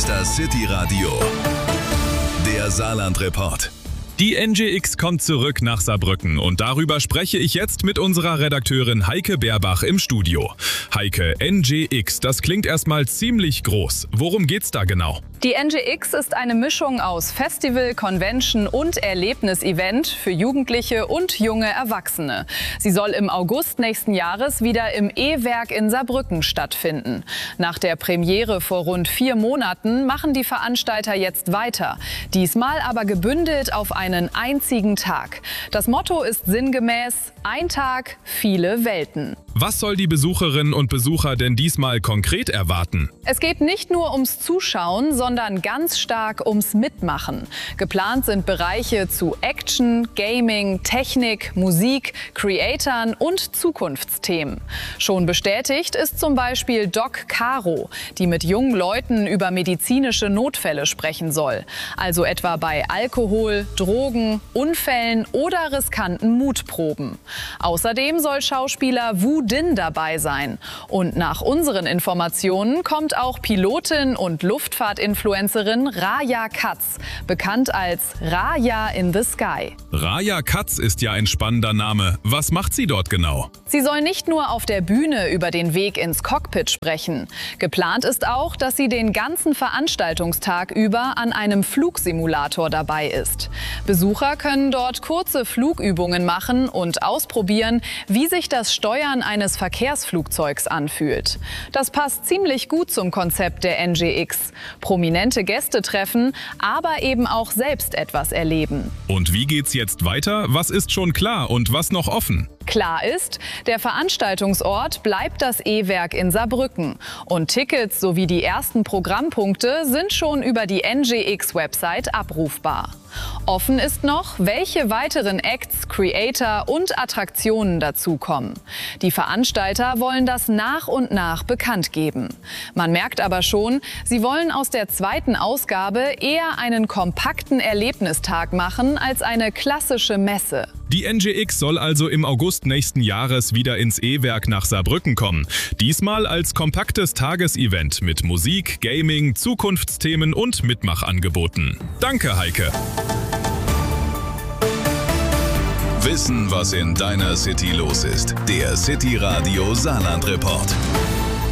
ist das City Radio, der Saarland-Report. Die NGX kommt zurück nach Saarbrücken und darüber spreche ich jetzt mit unserer Redakteurin Heike Beerbach im Studio. Heike, NGX, das klingt erstmal ziemlich groß. Worum geht's da genau? Die NGX ist eine Mischung aus Festival, Convention und Erlebnisevent für Jugendliche und junge Erwachsene. Sie soll im August nächsten Jahres wieder im E-Werk in Saarbrücken stattfinden. Nach der Premiere vor rund 4 Monaten machen die Veranstalter jetzt weiter. Diesmal aber gebündelt auf einen einzigen Tag. Das Motto ist sinngemäß: ein Tag, viele Welten. Was soll die Besucherinnen und Besucher denn diesmal konkret erwarten? Es geht nicht nur ums Zuschauen, sondern ganz stark ums Mitmachen. Geplant sind Bereiche zu Action, Gaming, Technik, Musik, Creatoren und Zukunftsthemen. Schon bestätigt ist zum Beispiel Doc Caro, die mit jungen Leuten über medizinische Notfälle sprechen soll. Also etwa bei Alkohol, Drogen, Unfällen oder riskanten Mutproben. Außerdem soll Schauspieler Wu Din dabei sein. Und nach unseren Informationen kommt auch Pilotin und Luftfahrtinfluencerin Raya Katz, bekannt als Raya in the Sky. Raya Katz ist ja ein spannender Name. Was macht sie dort genau? Sie soll nicht nur auf der Bühne über den Weg ins Cockpit sprechen. Geplant ist auch, dass sie den ganzen Veranstaltungstag über an einem Flugsimulator dabei ist. Besucher können dort kurze Flugübungen machen und ausprobieren, wie sich das Steuern eines Verkehrsflugzeugs anfühlt. Das passt ziemlich gut zum Konzept der NGX. Prominente Gäste treffen, aber eben auch selbst etwas erleben. Und wie geht's jetzt weiter? Was ist schon klar und was noch offen? Klar ist, der Veranstaltungsort bleibt das E-Werk in Saarbrücken. Und Tickets sowie die ersten Programmpunkte sind schon über die NGX-Website abrufbar. Offen ist noch, welche weiteren Acts, Creator und Attraktionen dazukommen. Die Veranstalter wollen das nach und nach bekannt geben. Man merkt aber schon, sie wollen aus der zweiten Ausgabe eher einen kompakten Erlebnistag machen als eine klassische Messe. Die NGX soll also im August nächsten Jahres wieder ins E-Werk nach Saarbrücken kommen. Diesmal als kompaktes Tagesevent mit Musik, Gaming, Zukunftsthemen und Mitmachangeboten. Danke, Heike. Wissen, was in deiner City los ist. Der City Radio Saarland-Report.